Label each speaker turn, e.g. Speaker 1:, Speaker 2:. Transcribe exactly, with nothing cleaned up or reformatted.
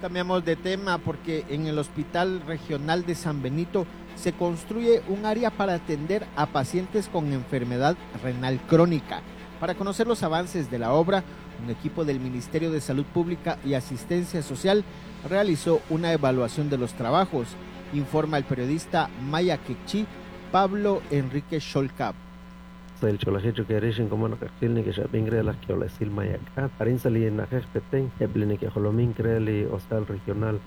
Speaker 1: Cambiamos de tema porque en el Hospital Regional de San Benito se construye un área para atender a pacientes con enfermedad renal crónica. Para conocer los avances de la obra, un equipo del Ministerio de Salud Pública y Asistencia Social realizó una evaluación de los trabajos, informa el periodista Maya Quechí, Pablo Enrique Sholkap.
Speaker 2: El cholajecho que eres como no cartilni que ya pingre las que ola sil mayaka parin sali na repeten ebline que holomin creli hostal regional